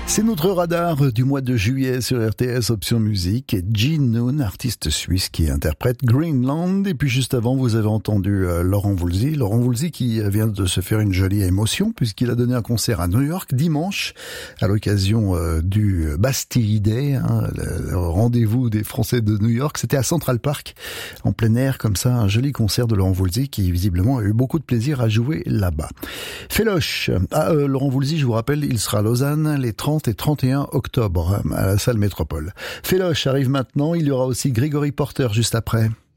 C'est notre radar du mois de juillet sur RTS Option Musique et Gene Noon, artiste suisse qui interprète Greenland. Et puis juste avant, vous avez entendu Laurent Voulzy. Laurent Voulzy qui vient de se faire une jolie émotion puisqu'il a donné un concert à New York dimanche à l'occasion du Bastille Day, le rendez-vous des Français de New York. C'était à Central Park, en plein air comme ça, un joli concert de Laurent Voulzy qui visiblement a eu beaucoup de plaisir à jouer là-bas. Féloche. Laurent Voulzy, je vous rappelle, il sera à Lausanne les 30 et 31 octobre à la salle Métropole. Féloche arrive maintenant, il y aura aussi Gregory Porter juste après.